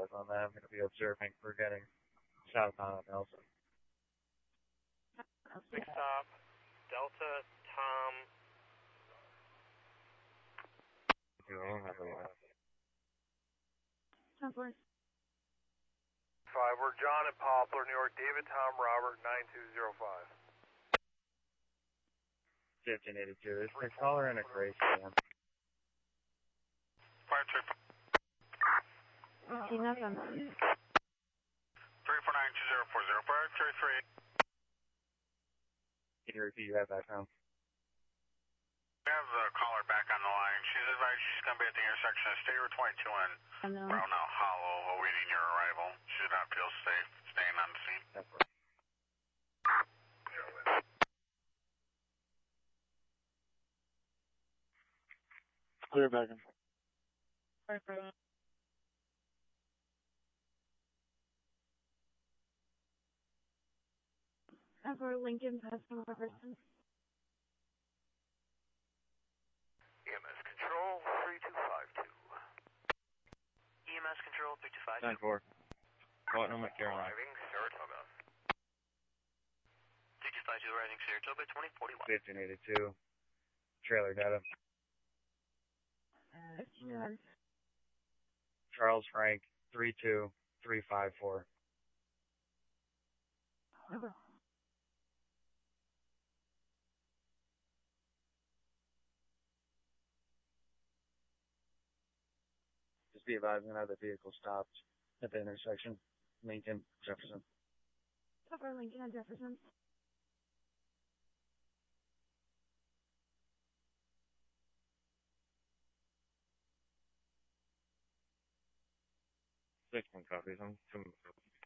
eyes on that. I'm going to be observing for getting southbound on Nelson. Big stop. Delta, Tom. Tom 4. 5, we're John at Poplar, New York. David, Tom, Robert, 9205. 1582. There's a caller in a gray sedan. Fire trip. See, that's on 3492040. Fire trip 3. Can you repeat that back home? We have the caller back on the line. She's advised she's going to be at the intersection of State Road 22 and Brownell Hollow awaiting your arrival. She did not feel safe staying on the scene. That's right. Clear back in. For Lincoln, passing Jefferson. EMS Control, 3252. EMS Control 3252. 9-4. Sonoma, Carolina. Arriving Saratoga. 3252 arriving Saratoga 2041. 1582. Trailer data. Charles Frank, 32354. Over. Just be advised another vehicle stopped at the intersection. Lincoln, Jefferson. For Lincoln and Jefferson. Six one copies. I'm